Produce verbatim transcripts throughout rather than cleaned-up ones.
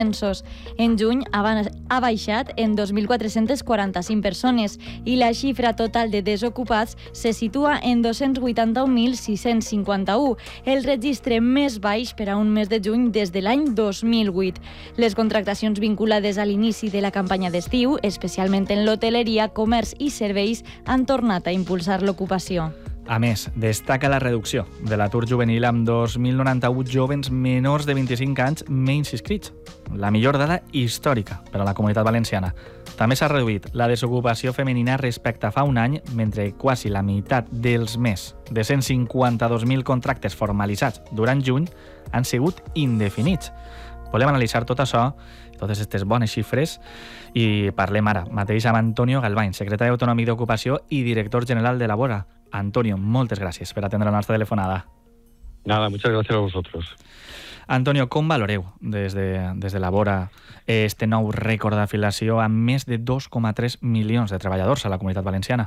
censos. En juny ha baixat en dos mil quatre-cents quaranta-cinc persones i la xifra total de desocupats se situa en dos-cents vuitanta-un mil sis-cents cinquanta-u, el registre més baix per a un mes de juny des de l'any dos mil vuit. Les contractacions vinculades a l'inici de la campanya d'estiu, especialment en l'hoteleria, comerç i serveis, han tornat a impulsar l'ocupació. A més, destaca la reducció de l'atur juvenil amb dos mil noranta-u jovens menors de vint-i-cinc anys menys inscrits, la millor dada històrica per a la Comunitat Valenciana. També s'ha reduït la desocupació femenina respecte a fa un any, mentre quasi la meitat dels més de cent cinquanta-dos mil contractes formalitzats durant juny han sigut indefinits. Volem analitzar tot això, totes aquestes bones xifres, i parlem ara mateix amb Antonio Galvany, secretari autonòmic d'Ocupació i director general de Labora. Antonio, moltes gràcies per atendre la nostra telefonada. Nada, muchas gracias a vosotros. Antonio, com valoreu des de, des de Labora este nou rècord d'afiliació amb més de dos coma tres milions de treballadors a la Comunitat Valenciana?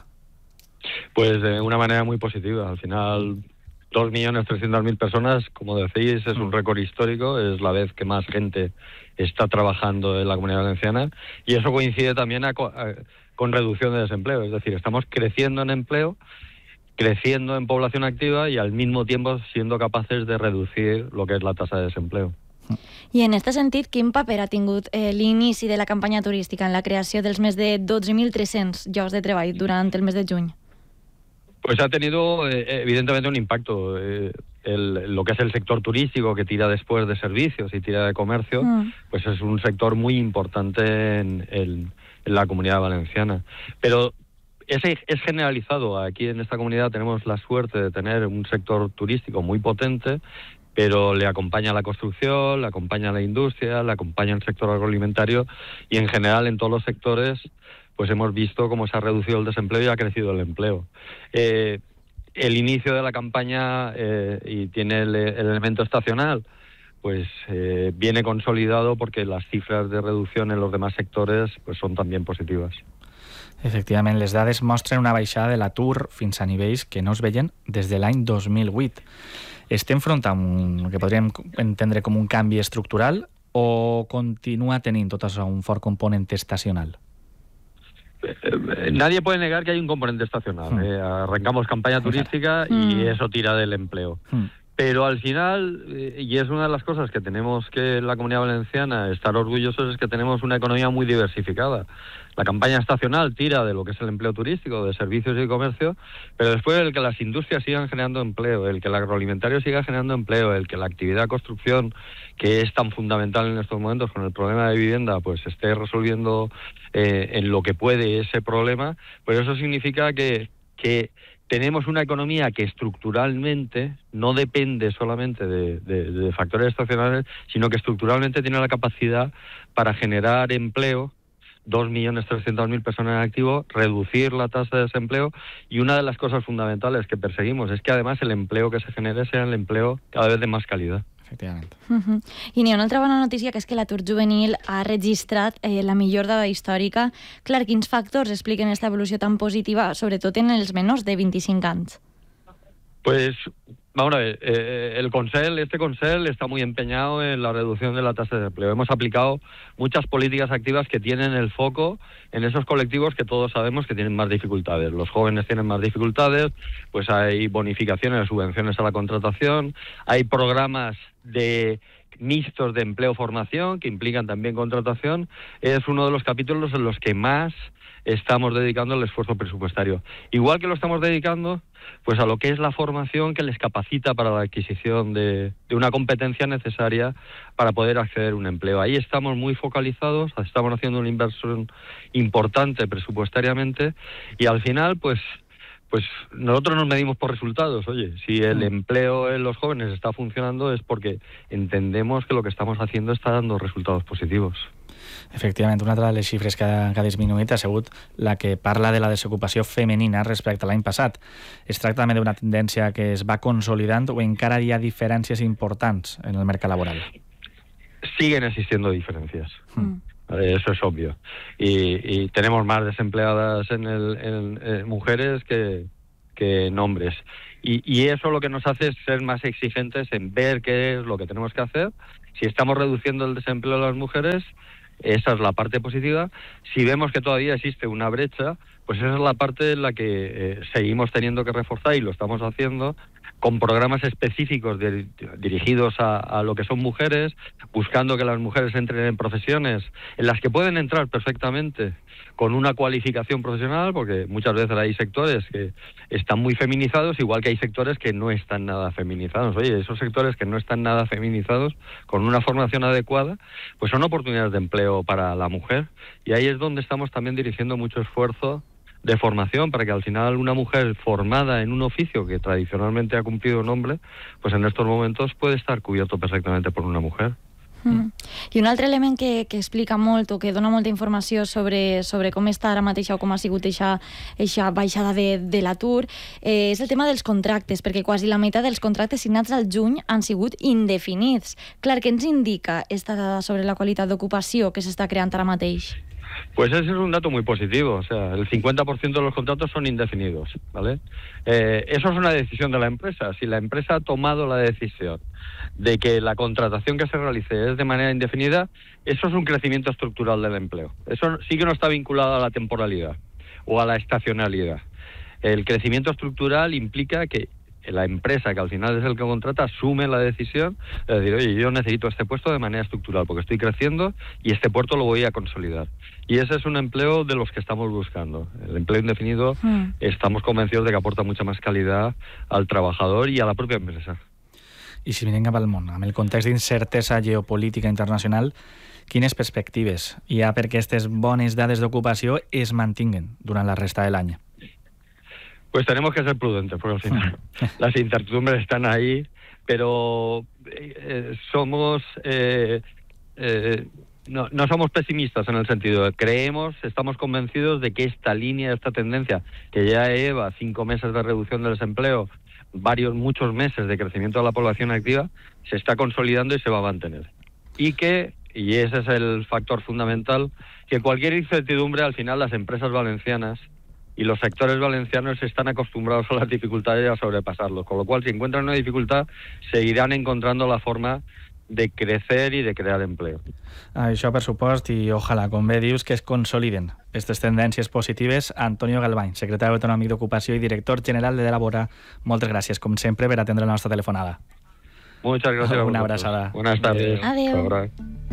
Pues de una manera muy positiva. Al final, dos millones trescientas mil personas, como decís, es un récord histórico, es la vez que más gente está trabajando en la Comunidad Valenciana, y eso coincide también a, a, con reducción de desempleo, es decir, estamos creciendo en empleo, creciendo en población activa y al mismo tiempo siendo capaces de reducir lo que es la tasa de desempleo. I en aquest sentit, quin paper ha tingut eh, l'inici de la campanya turística en la creació dels més de dotze mil tres-cents llocs de treball durant el mes de juny? Pues ha tenido eh, evidentemente un impacto. Eh, el, lo que es el sector turístico, que tira después de servicios y tira de comercio, mm. pues es un sector muy importante en, en, en la Comunidad Valenciana. Pero Es, es generalizado. Aquí en esta comunidad tenemos la suerte de tener un sector turístico muy potente, pero le acompaña la construcción, le acompaña la industria, le acompaña el sector agroalimentario, y en general en todos los sectores pues hemos visto cómo se ha reducido el desempleo y ha crecido el empleo. Eh, el inicio de la campaña eh, y tiene el, el elemento estacional, pues eh, viene consolidado porque las cifras de reducción en los demás sectores pues son también positivas. Efectivament, les dades mostren una baixada de l'atur fins a nivells que no es veien des de l'any dos mil vuit. Estem front a un que podríem entendre com un canvi estructural o continua tenint tot això un fort component estacional? Nadie puede negar que hay un componente estacional. Mm. Eh, arrancamos campaña turística mm. y eso tira del empleo. Mm. Pero al final, y es una de las cosas que tenemos que en la Comunidad Valenciana estar orgullosos, es que tenemos una economía muy diversificada. La campaña estacional tira de lo que es el empleo turístico, de servicios y comercio, pero después el que las industrias sigan generando empleo, el que el agroalimentario siga generando empleo, el que la actividad construcción, que es tan fundamental en estos momentos con el problema de vivienda, pues esté resolviendo eh, en lo que puede ese problema, pues eso significa que, que tenemos una economía que estructuralmente no depende solamente de, de, de factores estacionales, sino que estructuralmente tiene la capacidad para generar empleo, dos millones trescientas mil personas en activo, reducir la tasa de desempleo, y una de las cosas fundamentales que perseguimos es que además el empleo que se genere sea el empleo cada vez de más calidad. Efectivament. Uh-huh. I n'hi ha una altra bona notícia, que és que l'atur juvenil ha registrat eh, la millor dada històrica. Clar, quins factors expliquen aquesta evolució tan positiva, sobretot en els menors de vint-i-cinc anys? Pues, vamos a ver, eh, el Consell, este Consell está muy empeñado en la reducción de la tasa de empleo. Hemos aplicado muchas políticas activas que tienen el foco en esos colectivos que todos sabemos que tienen más dificultades. Los jóvenes tienen más dificultades, pues hay bonificaciones, subvenciones a la contratación, hay programas de mixtos de empleo-formación que implican también contratación. Es uno de los capítulos en los que más estamos dedicando el esfuerzo presupuestario. Igual que lo estamos dedicando pues a lo que es la formación que les capacita para la adquisición de, de una competencia necesaria para poder acceder a un empleo. Ahí estamos muy focalizados, estamos haciendo una inversión importante presupuestariamente, y al final pues pues nosotros nos medimos por resultados. Oye, si el empleo en los jóvenes está funcionando es porque entendemos que lo que estamos haciendo está dando resultados positivos. Efectivament, una altra de les xifres que ha, que ha disminuït ha sigut la que parla de la desocupació femenina respecte a l'any passat. Es tracta també d'una tendència que es va consolidant o encara hi ha diferències importants en el mercat laboral? Siguen existiendo diferencias. Mm. Eso es obvio. Y, y tenemos más desempleadas en, el, en, en mujeres que, que en hombres. Y, y eso lo que nos hace es ser más exigentes en ver qué es lo que tenemos que hacer. Si estamos reduciendo el desempleo de las mujeres, esa es la parte positiva. Si vemos que todavía existe una brecha, pues esa es la parte en la que eh, seguimos teniendo que reforzar, y lo estamos haciendo con programas específicos de, dirigidos a, a lo que son mujeres, buscando que las mujeres entren en profesiones en las que pueden entrar perfectamente con una cualificación profesional, porque muchas veces hay sectores que están muy feminizados, igual que hay sectores que no están nada feminizados. Oye, esos sectores que no están nada feminizados, con una formación adecuada, pues son oportunidades de empleo para la mujer, y ahí es donde estamos también dirigiendo mucho esfuerzo de formación, para que al final una mujer formada en un oficio que tradicionalmente ha cumplido un hombre, pues en estos momentos puede estar cubierto perfectamente por una mujer. Mm. I un altre element que, que explica molt o que dona molta informació sobre, sobre com està ara mateix o com ha sigut aquesta baixada de, de l'atur eh, és el tema dels contractes, perquè quasi la meitat dels contractes signats al juny han sigut indefinits. Clar, què ens indica esta dada sobre la qualitat d'ocupació que s'està creant ara mateix? Pues ese es un dato muy positivo, o sea, el cincuenta por ciento de los contratos son indefinidos, ¿vale? Eh, eso es una decisión de la empresa. Si la empresa ha tomado la decisión de que la contratación que se realice es de manera indefinida, eso es un crecimiento estructural del empleo. Eso sí que no está vinculado a la temporalidad o a la estacionalidad. El crecimiento estructural implica que la empresa, que al final es el que contrata, asume la decisión de decir, oye, yo necesito este puesto de manera estructural porque estoy creciendo y este puesto lo voy a consolidar. Y ese es un empleo de los que estamos buscando. El empleo indefinido, mm. estamos convencidos de que aporta mucha más calidad al trabajador y a la propia empresa. I si mirem cap al món, amb el context d'incertesa geopolítica internacional, quines perspectives hi ha perquè aquestes bones dades d'ocupació es mantinguen durant la resta de l'any? Pues tenemos que ser prudentes, porque al final las incertidumbres están ahí, pero eh, somos eh, eh, no, no somos pesimistas en el sentido de creemos, estamos convencidos de que esta línea, esta tendencia que ya lleva cinco meses de reducción del desempleo, varios, muchos meses de crecimiento de la población activa, se está consolidando y se va a mantener. Y que, y ese es el factor fundamental, que cualquier incertidumbre, al final las empresas valencianas y los sectores valencianos están acostumbrados a las dificultades y a sobrepasarlos, con lo cual si encuentran una dificultad seguirán encontrando la forma de crecer y de crear empleo. Això per supost, i ojalà, com bé dius, que es consoliden aquestes tendències positives. Antonio Galvany, secretari autonòmic d'Ocupació i director general de Delabora, moltes gràcies, com sempre, per atendre la nostra telefonada. Muchas gracias. Una abraçada. Buenas tardes. Adéu. Adéu.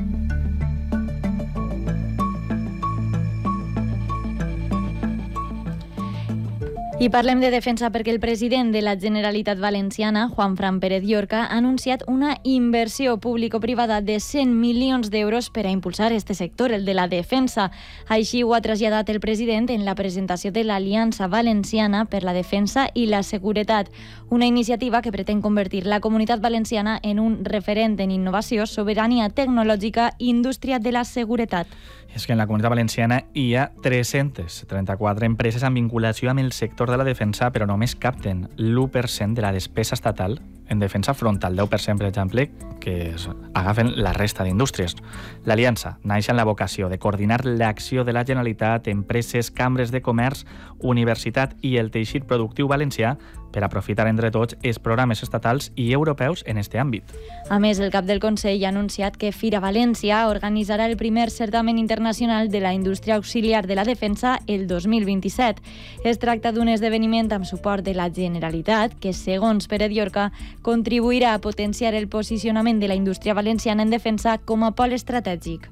I parlem de defensa perquè el president de la Generalitat Valenciana, Juanfran Pérez Llorca, ha anunciat una inversió público-privada de cent milions d'euros per a impulsar este sector, el de la defensa. Així ho ha traslladat el president en la presentació de l'Aliança Valenciana per la Defensa i la Seguretat, una iniciativa que pretén convertir la comunitat valenciana en un referent en innovació, sobirania tecnològica i indústria de la seguretat. És que en la comunitat valenciana hi ha tres-centes trenta-quatre empreses amb vinculació amb el sector de la defensa, però només capten l'u per cent de la despesa estatal en defensa front al deu per cent, per exemple, que agafen la resta d'indústries. L'Aliança naix amb la vocació de coordinar l'acció de la Generalitat, empreses, cambres de comerç, universitat i el teixit productiu valencià per aprofitar entre tots els programes estatals i europeus en aquest àmbit. A més, el cap del Consell ha anunciat que Fira València organitzarà el primer certamen internacional de la indústria auxiliar de la defensa el dos mil vint-i-set. Es tracta d'un esdeveniment amb suport de la Generalitat que, segons Pérez Llorca, contribuirà a potenciar el posicionament de la indústria valenciana en defensa com a pol estratègic.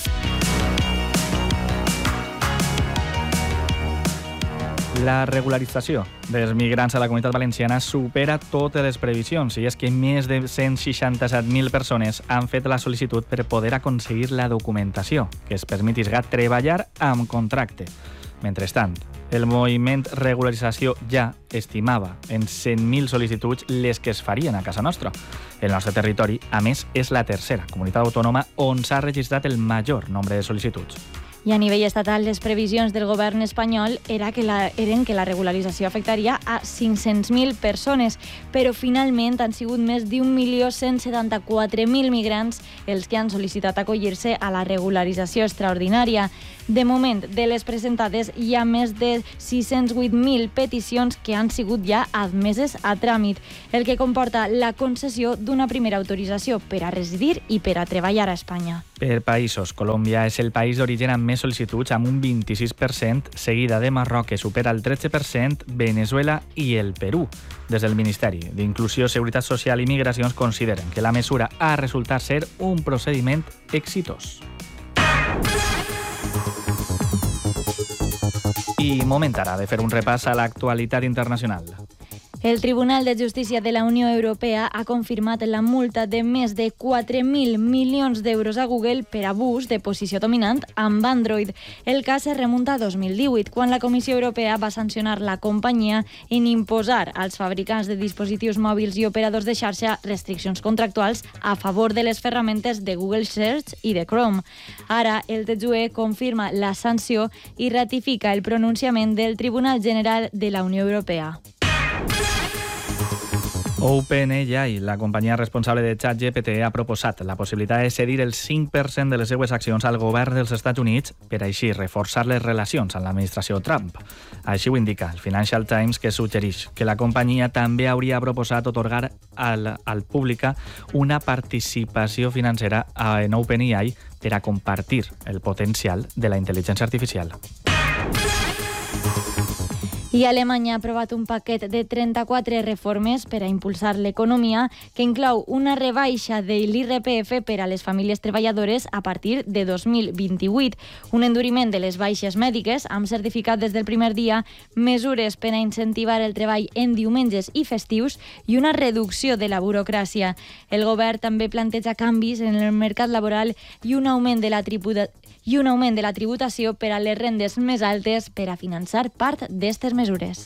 La regularització dels migrants a la comunitat valenciana supera totes les previsions, i és que més de cent seixanta-set mil persones han fet la sol·licitud per poder aconseguir la documentació que es permetisga treballar amb contracte. Mentrestant, el moviment regularització ja estimava en cent mil sol·licituds les que es farien a casa nostra. El nostre territori, a més, és la tercera comunitat autònoma on s'ha registrat el major nombre de sol·licituds. I a nivell estatal, les previsions del govern espanyol era que la, eren que la regularització afectaria a cinc-cents mil persones, però finalment han sigut més d'un milió cent setanta-quatre mil migrants els que han sol·licitat acollir-se a la regularització extraordinària. De moment, de les presentades, hi ha més de sis-cents vuit mil peticions que han sigut ja admeses a tràmit, el que comporta la concessió d'una primera autorització per a residir i per a treballar a Espanya. Per països, Colòmbia és el país d'origen amb més sol·licituds, amb un vint-i-sis per cent, seguida de Marroc, que supera el tretze per cent, Venezuela i el Perú. Des del Ministeri d'Inclusió, Seguretat Social i Migracions consideren que la mesura ha resultat ser un procediment exitós. I moment ara de fer un repàs a l'actualitat internacional. El Tribunal de Justícia de la Unió Europea ha confirmat la multa de més de quatre mil milions d'euros a Google per abús de posició dominant amb Android. El cas es remunta a dos mil divuit, quan la Comissió Europea va sancionar la companyia en imposar als fabricants de dispositius mòbils i operadors de xarxa restriccions contractuals a favor de les ferramentes de Google Search i de Chrome. Ara, el T J U E confirma la sanció i ratifica el pronunciament del Tribunal General de la Unió Europea. OpenAI, la companyia responsable de ChatGPT, ha proposat la possibilitat de cedir el cinc per cent de les seues accions al govern dels Estats Units per així reforçar les relacions amb l'administració Trump. Així ho indica el Financial Times, que suggereix que la companyia també hauria proposat otorgar al, al pública una participació financera en OpenAI per a compartir el potencial de la intel·ligència artificial. I Alemanya ha aprovat un paquet de trenta-quatre reformes per a impulsar l'economia que inclou una rebaixa de l'I R P F per a les famílies treballadores a partir de dos mil vint-i-vuit, un enduriment de les baixes mèdiques amb certificat des del primer dia, mesures per a incentivar el treball en diumenges i festius i una reducció de la burocràcia. El govern també planteja canvis en el mercat laboral i un augment de la tributa i un augment de la tributació per a les rendes més altes per a finançar part d'aquestes mesures.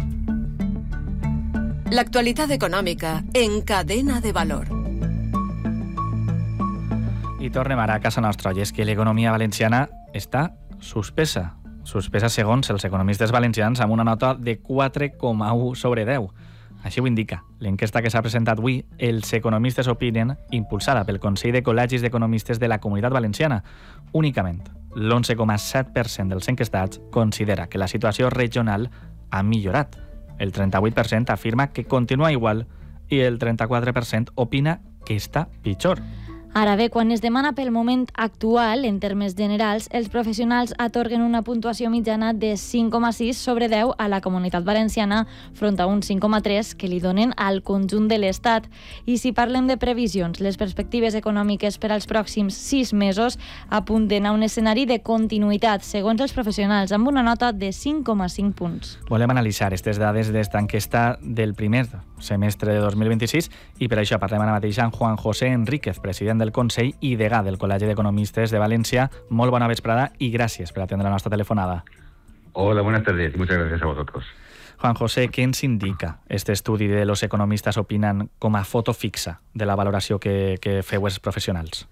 L'actualitat econòmica en Cadena de Valor. I tornem ara a casa nostra, i és que l'economia valenciana està suspesa. Suspesa segons els economistes valencians amb una nota de quatre coma u sobre deu. Així ho indica l'enquesta que s'ha presentat avui. Els economistes opinen, impulsada pel Consell de Col·legis d'Economistes de la Comunitat Valenciana. Únicament l'onze coma set per cent dels enquestats considera que la situació regional ha millorat. El trenta-vuit per cent afirma que continua igual i el trenta-quatre per cent opina que està pitjor. Ara bé, quan es demana pel moment actual, en termes generals, els professionals atorguen una puntuació mitjana de cinc coma sis sobre deu a la Comunitat Valenciana, front a un cinc coma tres que li donen al conjunt de l'Estat. I si parlem de previsions, les perspectives econòmiques per als pròxims sis mesos apunten a un escenari de continuïtat, segons els professionals, amb una nota de cinc coma cinc punts. Volem analitzar aquestes dades d'esta enquesta del primer semestre de dos mil vint-i-sis i per això parlem ara mateix amb Juan José Enríquez, president del Consell i degà del Col·legi d'Economistes de València. Molt bona vesprada y gracias por atender la nuestra telefonada. Hola, buenas tardes y muchas gracias a vosotros. Juan José, ¿qué ens indica este estudi de los economistas opinan com a foto fixa de la valoració que, que feu els professionals?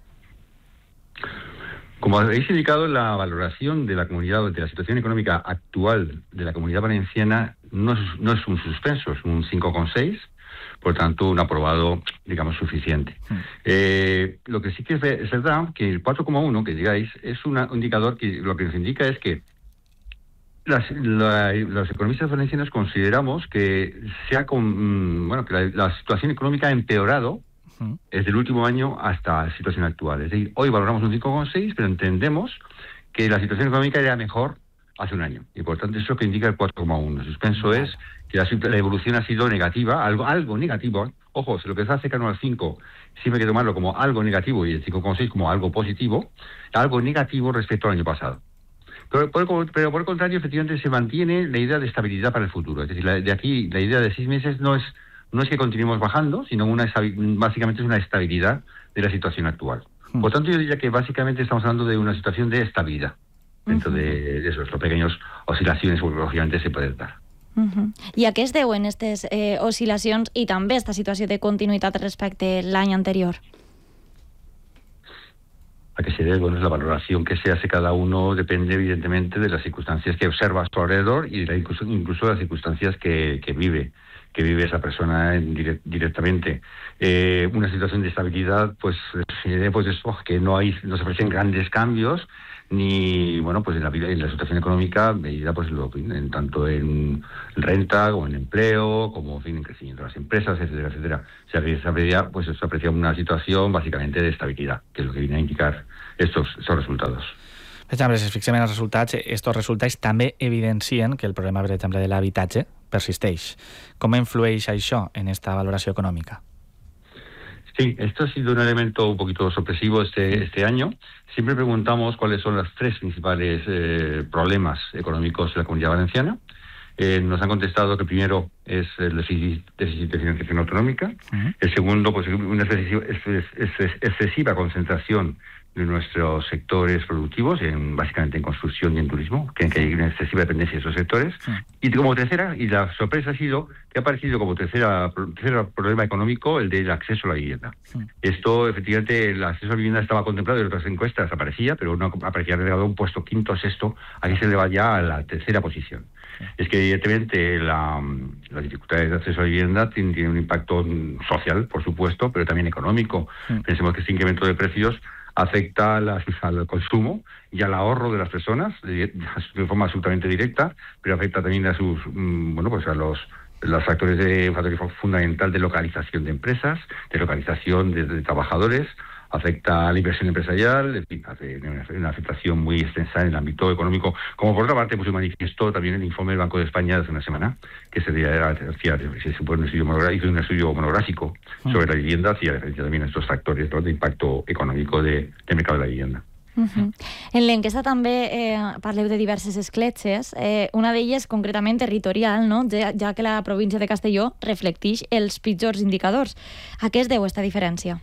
Como habéis indicado, la valoración de la comunidad, de la situación económica actual de la Comunidad Valenciana no es, no es un suspenso, es un cinco coma seis, por tanto un aprobado, digamos, suficiente. Mm. Eh, lo que sí que es, es verdad que el cuatro coma uno que digáis es una, un indicador que lo que nos indica es que las, la, los economistas valencianos consideramos que, se ha con, bueno, que la, la situación económica ha empeorado desde el último año hasta la situación actual. Es decir, hoy valoramos un cinco coma seis, pero entendemos que la situación económica era mejor hace un año. Y por tanto, eso es lo que indica el cuatro coma uno. El suspenso es que la, la evolución ha sido negativa, algo, algo negativo. Ojo, si lo que está cercano al cinco, siempre hay que tomarlo como algo negativo y el cinco coma seis como algo positivo, algo negativo respecto al año pasado. Pero por, pero por el contrario, efectivamente, se mantiene la idea de estabilidad para el futuro. Es decir, la, de aquí, la idea de seis meses no es no es que continuemos bajando, sino una básicamente es una estabilidad de la situación actual. Por tanto, yo diría que básicamente estamos hablando de una situación de estabilidad dentro uh-huh. de, de esos pequeños oscilaciones que lógicamente se pueden dar. Uh-huh. I a què es deuen aquestes eh, oscil·lacions i també aquesta situació de continuïtat respecte a l'any anterior? a que se dé, bueno, la valoración que se hace cada uno depende evidentemente de las circunstancias que observa a su alrededor y de la, incluso, incluso de las circunstancias que, que vive, que vive esa persona en direct, directamente. Eh, una situación de estabilidad, pues, eh, pues eso, que no hay, no se ofrecen grandes cambios, ni, bueno, pues en la, en la situación económica, medida pues lo, en, tanto en renta, como en empleo, como en, fin, en crecimiento de las empresas, etcétera, etcétera. Se aprecia, pues se aprecia una situación básicamente de estabilidad, que es lo que viene a indicar estos, estos resultados. Per exemple, si ens fixem en els resultats, estos resultats també evidencien que el problema, per exemple, de l'habitatge persisteix. Com influeix això en esta valoració econòmica? Sí, esto ha sido un elemento un poquito sorpresivo este, este año. Siempre preguntamos cuáles son los tres principales eh, problemas económicos de la Comunidad Valenciana. Eh, nos han contestado que primero es el déficit, déficit de financiación autonómica. Uh-huh. El segundo, pues una excesiva, excesiva concentración de nuestros sectores productivos, en, básicamente en construcción y en turismo, que, que hay una excesiva dependencia de esos sectores. Sí. Y como tercera, y la sorpresa ha sido que ha aparecido como tercera, tercer problema económico el del acceso a la vivienda. Sí. Esto, efectivamente, el acceso a la vivienda estaba contemplado en otras encuestas, aparecía, pero no aparecía relegado un puesto quinto o sexto, aquí se le va ya a la tercera posición. Sí. Es que, evidentemente, la, las dificultades de acceso a la vivienda tienen, tienen un impacto social, por supuesto, pero también económico. Sí. Pensemos que este incremento de precios afecta a la, al consumo y al ahorro de las personas de, de forma absolutamente directa, pero afecta también a sus, bueno, pues a los los factores de un factor fundamental de localización de empresas, de localización de, de trabajadores, afecta a la inversión empresarial, en fin, hace una, una afectación muy extensa en el ámbito económico. Como por otra parte, pues se manifestó también el informe del Banco de España de hace una semana, que se hacía, se supone un estudio monográfico, hizo un estudio monográfico sobre la vivienda, hacía referencia también a estos factores, ¿no?, de impacto económico de, del mercado de la vivienda. Uh-huh. En l'enquesta també eh, parleu de diverses escletxes, eh, una d'elles concretament territorial, no? ja, ja que la província de Castelló reflecteix els pitjors indicadors. A què es deu esta diferència?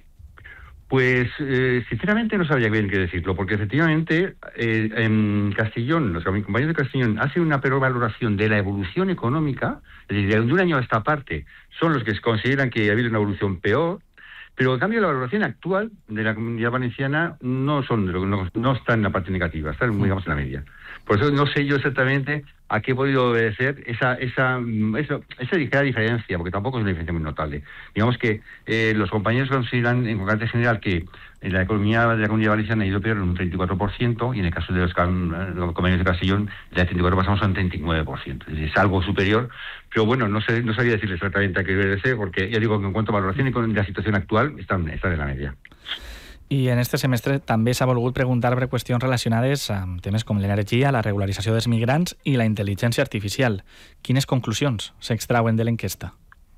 Pues, eh, sinceramente no sabría bien qué decirlo, porque efectivamente eh, en Castellón, los compañeros de Castellón hacen una peor valoración de la evolución económica, es decir, de un año a esta parte son los que consideran que ha habido una evolución peor, pero en cambio la valoración actual de la Comunidad Valenciana no son no, no está en la parte negativa, está, digamos, en la media. Por eso no sé yo exactamente a qué ha podido obedecer esa esa esa, esa ligera diferencia, porque tampoco es una diferencia muy notable. Digamos que eh, los compañeros consideran en carácter general que en la economía de la Comunidad Valenciana ha ido peor en un treinta y cuatro por ciento y en el caso de los, los compañeros de Castellón de treinta y cuatro pasamos a un treinta y nueve por ciento. Es, decir, es algo superior, pero bueno, no sé no sabría decirle exactamente a qué obedece, porque ya digo que en cuanto a valoración de la situación actual están, están en la media. I en este semestre també s'ha volgut preguntar per qüestions relacionades amb temes com l'energia, la regularització dels migrants i la intel·ligència artificial. Quines conclusions s'extrauen de l'enquesta?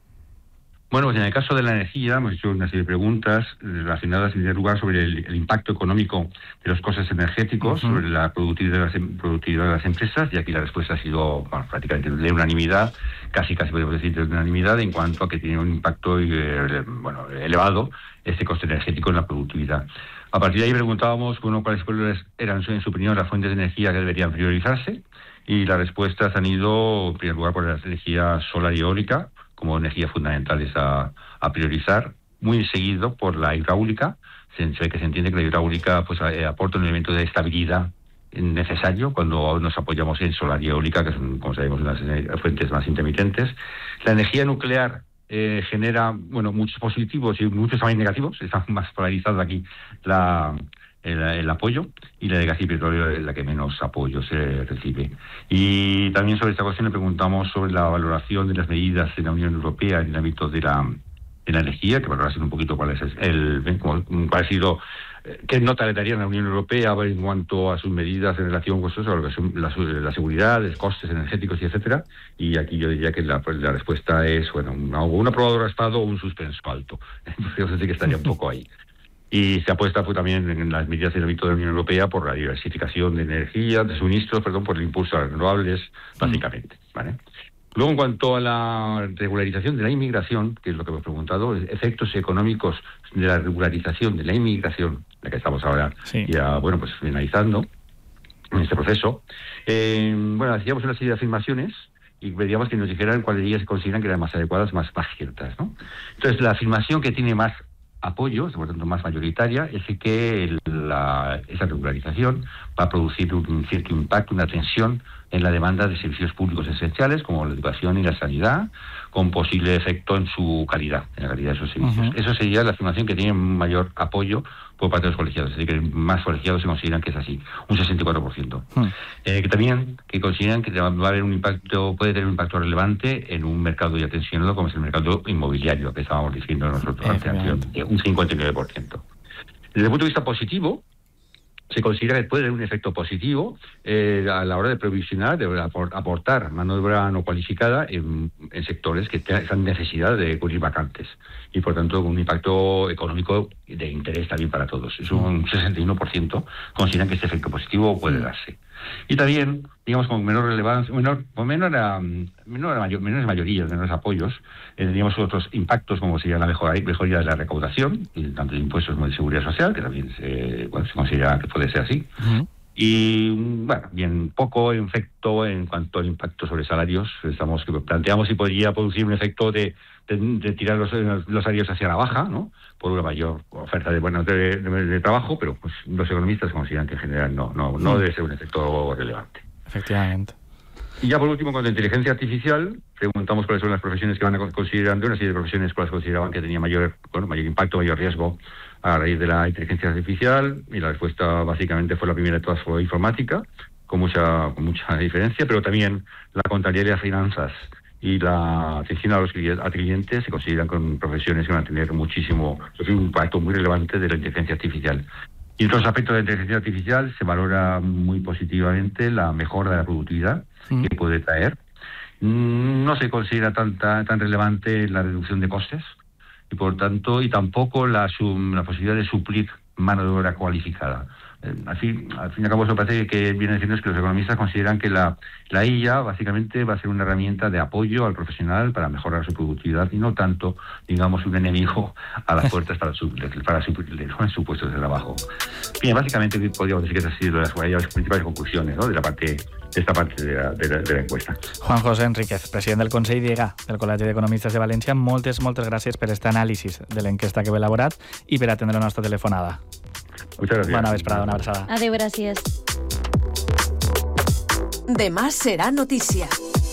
Bueno, pues en el caso de la energía hemos hecho una serie de preguntas relacionadas, en primer lugar, sobre el, el impacto económico de los costes energéticos, uh-huh. sobre la productividad de, las, productividad de las empresas, y aquí la respuesta ha sido, bueno, prácticamente de unanimidad, casi casi podemos decir de unanimidad, en cuanto a que tiene un impacto eh, bueno, elevado este coste energético en la productividad. A partir de ahí preguntábamos, bueno, cuáles eran, en su opinión, las fuentes de energía que deberían priorizarse, y las respuestas han ido, en primer lugar, por la energía solar y eólica, como energías fundamentales a, a priorizar, muy seguido por la hidráulica. Se, se ve que se entiende que la hidráulica pues a, aporta un elemento de estabilidad necesario cuando nos apoyamos en solar y eólica, que son, como sabemos, unas fuentes más intermitentes. La energía nuclear eh, genera, bueno, muchos positivos y muchos también negativos. Está más polarizada aquí la... El, el apoyo, y la de gas y petróleo es la que menos apoyo se recibe. Y también sobre esta cuestión le preguntamos sobre la valoración de las medidas en la Unión Europea en el ámbito de la, de la energía, que valorasen un poquito cuál es el, cuál ha sido, qué nota le darían a la Unión Europea en cuanto a sus medidas en relación con eso, la, la seguridad, los costes energéticos y etcétera. Y aquí yo diría que la, pues, la respuesta es, bueno, una, un aprobado estado o un suspenso alto. Entonces sí que estaría un poco ahí. Y se apuesta pues, también en las medidas del ámbito de la Unión Europea por la diversificación de energía, de suministros, perdón, por el impulso a las renovables, básicamente. ¿Vale? Luego, en cuanto a la regularización de la inmigración, que es lo que hemos preguntado, efectos económicos de la regularización de la inmigración, la que estamos ahora sí. ya, bueno, pues finalizando en este proceso, eh, bueno, hacíamos una serie de afirmaciones y veríamos que nos dijeran cuáles de ellas se consideran que eran más adecuadas, más, más ciertas, ¿no? Entonces, la afirmación que tiene más apoyo, por tanto más mayoritaria, es que la, esa regularización va a producir un cierto impacto, una tensión en la demanda de servicios públicos esenciales como la educación y la sanidad, con posible efecto en su calidad, en la calidad de esos servicios. Uh-huh. Eso sería la afirmación que tiene mayor apoyo por parte de los colegiados, es decir, que más colegiados se consideran que es así, un sesenta y cuatro por ciento. Uh-huh. Eh, que también que consideran que va a haber un impacto, puede tener un impacto relevante en un mercado ya tensionado como es el mercado inmobiliario, que estábamos diciendo nosotros anteriormente, un cincuenta y nueve por ciento. Desde el punto de vista positivo, se considera que puede tener un efecto positivo eh, a la hora de provisionar, de aportar mano de obra no cualificada en, en sectores que tengan necesidad de cubrir vacantes y, por tanto, un impacto económico de interés también para todos. Es un sesenta y uno por ciento consideran que este efecto positivo puede darse. Y también, digamos, con menor relevancia, menor, con menor, menor, mayor, menores mayorías, menores apoyos, eh, teníamos otros impactos, como sería la mejora, mejoría de la recaudación, tanto de impuestos como de seguridad social, que también se, bueno, se considera que puede ser así. Uh-huh. Y, bueno, bien poco efecto en cuanto al impacto sobre salarios. Estamos que planteamos si podría producir un efecto de, de, de tirar los, los salarios hacia la baja, ¿no? Por una mayor oferta de, bueno, de, de, de trabajo, pero pues los economistas consideran que en general no, no, no debe ser un efecto relevante. Efectivamente. Y ya por último, con la inteligencia artificial, preguntamos cuáles son las profesiones que van a considerando, una serie de profesiones cuáles consideraban que tenía mayor, bueno, mayor impacto, mayor riesgo a raíz de la inteligencia artificial, y la respuesta básicamente fue la primera de todas, fue informática, con mucha, con mucha diferencia, pero también la contabilidad y las finanzas y la atención a los clientes se consideran con profesiones que van a tener muchísimo, un impacto muy relevante de la inteligencia artificial. Y en otros aspectos de la inteligencia artificial se valora muy positivamente la mejora de la productividad mm. que puede traer. No se considera tan, tan, tan relevante la reducción de costes y por tanto, y tampoco la, la posibilidad de suplir mano de obra cualificada. Eh, así, al fin y al cabo, eso parece que viene diciendo es que los economistas consideran que la, la I A básicamente va a ser una herramienta de apoyo al profesional para mejorar su productividad y no tanto, digamos, un enemigo a las puertas para su, para su, su puesto de trabajo. Bien, básicamente podríamos decir que esas han sido las, las principales conclusiones, ¿no?, de la parte de esta parte de la, de, la, de la encuesta. Juan José Enríquez, president del Consell d'E G A, del Col·legi d'Economistes de València, moltes, moltes gràcies per aquest anàlisi de l'enquesta que heu elaborat i per atendre la nostra telefonada. Muchas gracias. Bona vesprada, una abraçada. Adéu, gràcies. Demà serà notícia.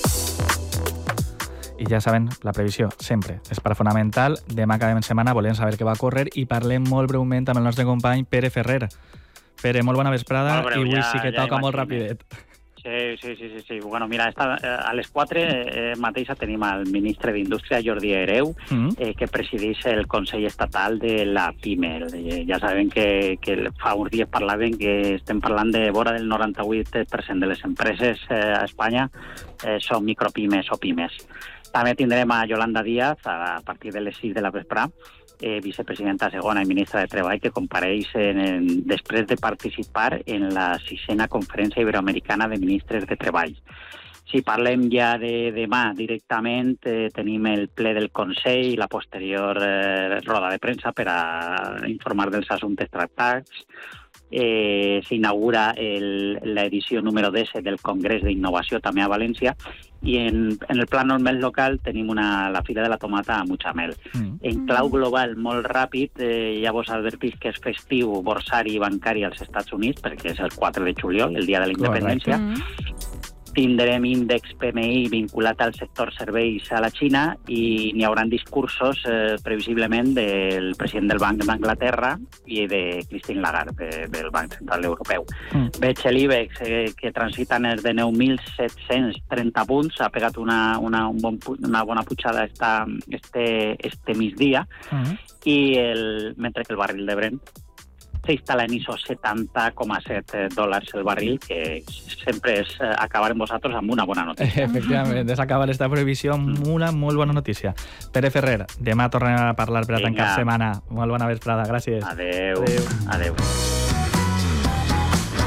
I ja saben, la previsió sempre és part fonamental. Demà acabem setmana, volem saber què va córrer i parlem molt breument amb el nostre company Pere Ferrer. Pere, molt bona vesprada molt breu, i avui ja, sí que ja toca molt rapidet. Sí, sí, sí, sí, sí. Bueno, mira, esta, a les quatre eh, mateixa tenim el ministre d'Indústria, Jordi Hereu, mm. eh, que presideix el Consell Estatal de la PIME. Eh, ja sabem que, que fa uns dies parlaven que estem parlant de vora del noranta-vuit per cent de les empreses eh, a Espanya eh, són micropimes o pimes. També tindrem a Yolanda Díaz a partir de les sis de la vesprà, Eh, vicepresidenta segona i ministra de Treball, que compareix en, en, després de participar en la sisena conferència iberoamericana de ministres de Treball. Si parlem ja de demà directament, eh, tenim el ple del Consell i la posterior eh, roda de premsa per a informar dels assumptes tractats. Eh, s'inaugura l'edició número disset del Congrés d'Innovació també a València i en, en el plànol més local tenim una, la Fira de la Tomata a Mutxamel. Mm. En clau global, molt ràpid, eh, ja vos advertís que és festiu borsari i bancari als Estats Units perquè és el quatre de juliol, el dia de la independència. Mm. Tindrem índex P M I vinculat al sector serveis a la Xina i n'hi haurà discursos eh, previsiblement del president del Banc d'Anglaterra i de Christine Lagarde, de, del Banc Central Europeu. Mm. Veig l'IBEX eh, que transita en els de nou mil set-cents trenta punts, ha pegat una, una, un bon, una bona pujada esta, este, este migdia, mm. i el, mentre que el barril de Brent s'instal·la en I S O setanta coma set dòlars el barril, que sempre és acabar amb vosaltres amb una bona notícia. Efectivament, és acabar esta previsió amb una molt bona notícia. Pere Ferrer, demà tornem a parlar per a tancar setmana. Molt bona vesprada, gràcies. Adéu. Adéu. Adéu.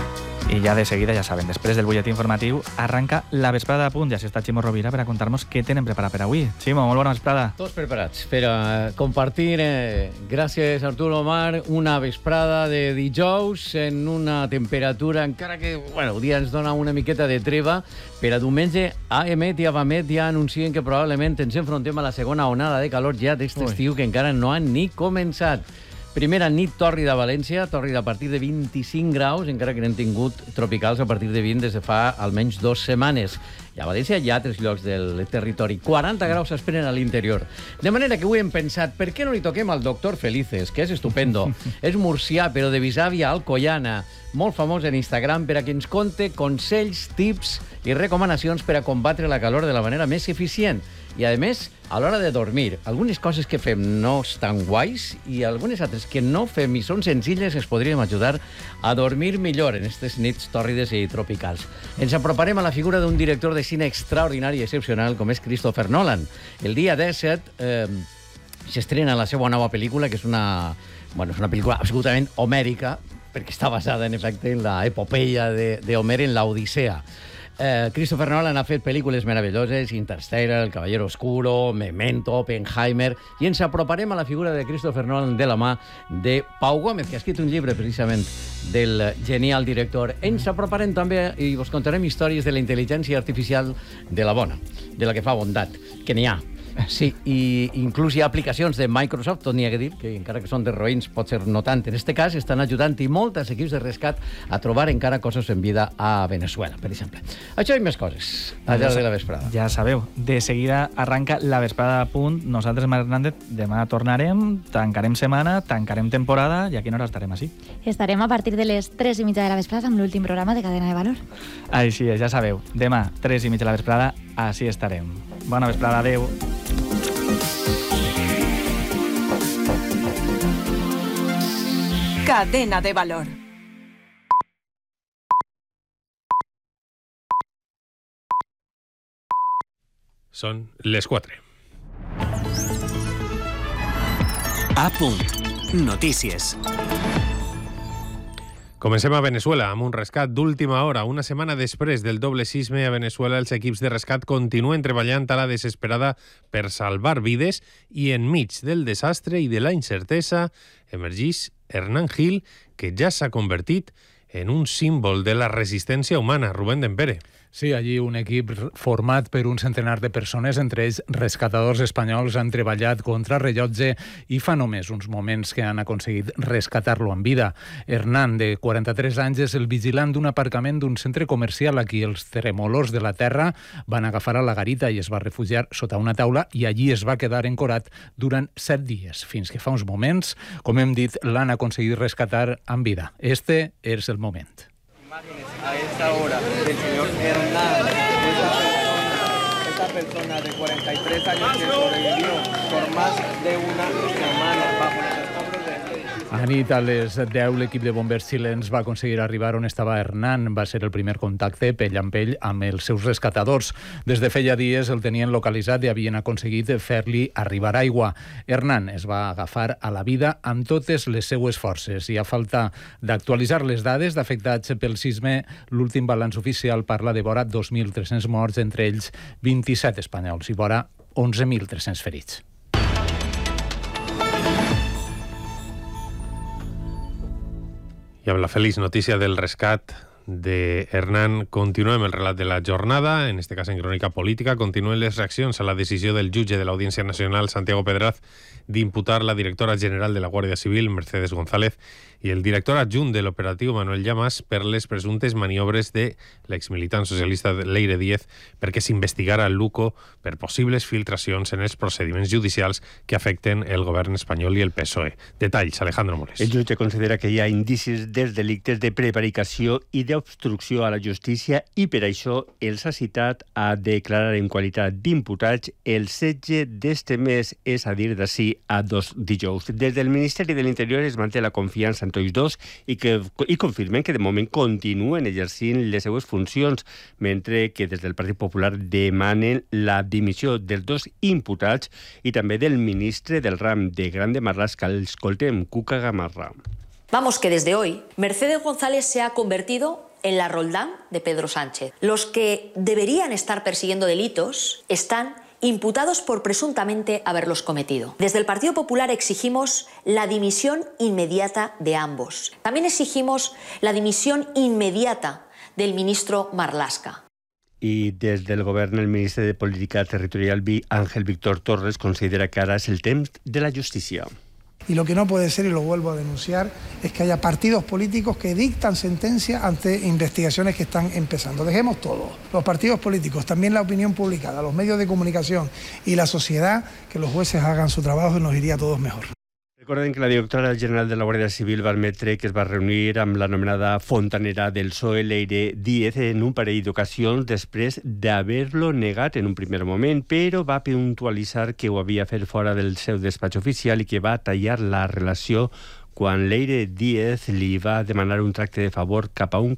I ja de seguida, ja saben, després del butlletí informatiu arranca la vesprada a punt. Ja s'està Ximo Rovira per a contar-nos què tenen preparat per avui. Ximo, molt bona vesprada. Tots preparats per a compartir, eh, gràcies Arturo Omar, una vesprada de dijous en una temperatura, encara que bueno, el dia ens dona una miqueta de treva, per a diumenge A E M E T i Avamet ja anuncien que probablement ens enfrontem a la segona onada de calor ja d'aquest estiu que encara no han ni començat. Primera nit tòrrida a València, tòrrida a partir de vint-i-cinc graus, encara que n'hem tingut tropicals a partir de vint des de fa almenys dues setmanes. I a València hi ha tres llocs del territori. quaranta graus s'esperen a l'interior. De manera que avui hem pensat, per què no li toquem al doctor Felices, que és estupendo. És murcià, però de Visàvia Alcoiana, molt famós en Instagram, per a que ens conte consells, tips i recomanacions per a combatre la calor de la manera més eficient. I, a més, a l'hora de dormir, algunes coses que fem no estan guais i algunes altres que no fem i són senzilles es podríem ajudar a dormir millor en aquestes nits tòrrides i tropicals. Ens aproparem a la figura d'un director de cine extraordinari i excepcional com és Christopher Nolan. El dia disset eh, s'estrena la seva nova pel·lícula, que és una, bueno, és una pel·lícula absolutament homèrica, perquè està basada, en efecte, en l'epopeia d'Homer en l'Odissea. Eh, Christopher Nolan ha fet pel·lícules meravelloses, Interstellar, El Caballero Oscuro, Memento, Oppenheimer, i ens aproparem a la figura de Christopher Nolan de la mà de Pau Gómez, que ha escrit un llibre precisament del genial director. Ens aproparem també i us contarem històries de la intel·ligència artificial de la bona, de la que fa bondat, que n'hi ha. Sí, i inclús hi ha aplicacions de Microsoft, tot n'hi ha que dir, que encara que són de roïns pot ser no tant. En aquest cas estan ajudant i molts equips de rescat a trobar encara coses en vida a Venezuela, per exemple. Això i més coses al llarg de la vesprada. Ja sabeu, de seguida arranca la vesprada a punt. Nosaltres, Marc Hernández, demà tornarem, tancarem setmana, tancarem temporada i a quina hora estarem així? Estarem a partir de les tres i mitja de la vesprada amb l'últim programa de Cadena de Valor. Així és, ja sabeu, demà, tres i mitja de la vesprada, així estarem. Bona vesprada, adeu. Cadena de Valor. Són les quatre. A punt. Notícies. Comencem a Venezuela amb un rescat d'última hora. Una setmana després del doble sisme a Venezuela, els equips de rescat continuen treballant a la desesperada per salvar vides i enmig del desastre i de la incertesa emergeix Hernán Gil, que ja s'ha convertit en un símbol de la resistència humana. Rubén Dempere. Sí, allí un equip format per un centenar de persones, entre ells rescatadors espanyols, han treballat contra rellotge i fa només uns moments que han aconseguit rescatar-lo en vida. Hernán, de quaranta-tres anys, és el vigilant d'un aparcament d'un centre comercial a qui els tremolors de la terra van agafar a la garita i es va refugiar sota una taula i allí es va quedar encorat durant set dies, fins que fa uns moments, com hem dit, l'han aconseguit rescatar en vida. Este és el moment. Imágenes a esta hora del señor Hernán, esta persona, esta persona de cuarenta y tres años que sobrevivió por más de una semana bajo los escombros de este edificio. A nit a les deu l'equip de bombers xilens va aconseguir arribar on estava Hernán. Va ser el primer contacte pell amb pell amb els seus rescatadors. Des de feia dies el tenien localitzat i havien aconseguit fer-li arribar aigua. Hernán es va agafar a la vida amb totes les seues forces i a falta d'actualitzar les dades d'afectats pel sisme, l'últim balanç oficial parla de vora dos mil tres-cents morts, entre ells vint-i-set espanyols i vora onze mil tres-cents ferits. I amb la feliç notícia del rescat de Hernán continuem el relat de la jornada, en este cas en crònica política. Continuen les reaccions a la decisió del jutge de l'Audiència Nacional, Santiago Pedraz, d'imputar la directora general de la Guàrdia Civil, Mercedes González, i el director adjunt de l'operatiu, Manuel Llamas, per les presumptes maniobres de l'exmilitant socialista Leire Díez perquè s'investigara el Luco per possibles filtracions en els procediments judicials que afecten el govern espanyol i el P S O E. Detalls, Alejandro Moles. El jutge considera que hi ha indicis dels delictes de prevaricació i d'obstrucció a la justícia i per això els ha citat a declarar en qualitat d'imputats el setze d'este mes, és a dir, d'ací a dos dijous. Des del Ministeri de l'Interior es manté la confiança en tots dos i, que, i confirmen que de moment continuen exercint les seues funcions, mentre que des del Partit Popular demanen la dimissió dels dos imputats i també del ministre del ram de Gran de Marlaska. Escoltem Cuca Gamarra. Vamos, que desde hoy Mercedes González se ha convertido en la Roldán de Pedro Sánchez. Los que deberían estar persiguiendo delitos están imputados por presuntamente haberlos cometido. Desde el Partido Popular exigimos la dimisión inmediata de ambos. También exigimos la dimisión inmediata del ministro Marlaska. I des del govern, el ministre de Política Territorial, Ángel Víctor Torres, considera que ara és el temps de la justícia. Y lo que no puede ser, y lo vuelvo a denunciar, es que haya partidos políticos que dictan sentencia ante investigaciones que están empezando. Dejemos todo, los partidos políticos, también la opinión publicada, los medios de comunicación y la sociedad, que los jueces hagan su trabajo y nos iría a todos mejor. Recorden que la directora general de la Guàrdia Civil va admetre que es va reunir amb l'anomenada fontanera del P S O E, Leire Díez, en un parell d'ocasions després d'haver-lo negat en un primer moment, però va puntualitzar que ho havia fet fora del seu despatx oficial i que va tallar la relació quan Leire Díez li va demanar un tracte de favor cap a un